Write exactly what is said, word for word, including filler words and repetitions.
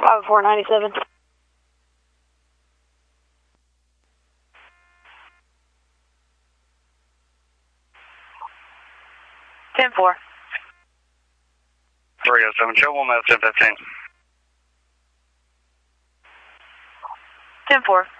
five four ninety-seven. ten four. three oh seven, show one minute, ten fifteen. ten four.